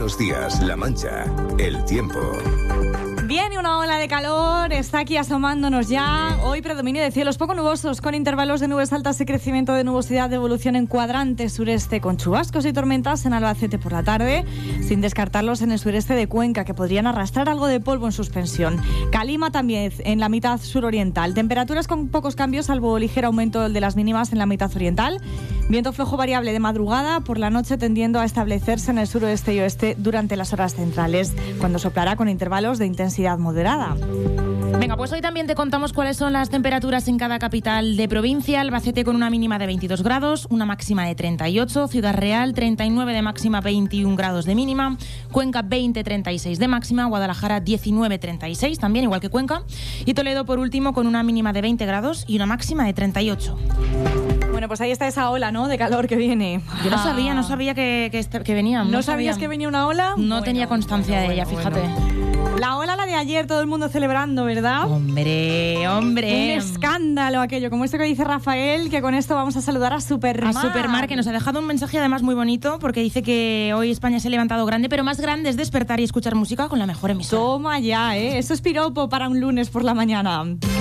Buenos días, La Mancha. El tiempo. Viene una ola de calor, está aquí asomándonos ya. Hoy predominio de cielos poco nubosos, con intervalos de nubes altas y crecimiento de nubosidad de evolución en cuadrante sureste, con chubascos y tormentas en Albacete por la tarde, sin descartarlos en el sureste de Cuenca, que podrían arrastrar algo de polvo en suspensión. Calima también en la mitad suroriental. Temperaturas con pocos cambios, salvo ligero aumento de las mínimas en la mitad oriental. Viento flojo variable de madrugada, por la noche tendiendo a establecerse en el suroeste y oeste durante las horas centrales, cuando soplará con intervalos de intensidad moderada. Venga, pues hoy también te contamos cuáles son las temperaturas en cada capital de provincia. Albacete con una mínima de 22 grados, una máxima de 38, Ciudad Real 39 de máxima, 21 grados de mínima, Cuenca 20-36 de máxima, Guadalajara 19-36 también, igual que Cuenca, y Toledo por último con una mínima de 20 grados y una máxima de 38. Bueno, pues ahí está esa ola, ¿no?, de calor que viene. Yo no sabía que venía. ¿No sabías que venía una ola? No tenía constancia de ella, fíjate. La ola, la de ayer, todo el mundo celebrando, ¿verdad? Hombre. Un escándalo aquello, como esto que dice Rafael, que con esto vamos a saludar a Supermar. A Supermar, que nos ha dejado un mensaje además muy bonito, porque dice que hoy España se ha levantado grande, pero más grande es despertar y escuchar música con la mejor emisora. Toma ya, ¿eh? Eso es piropo para un lunes por la mañana.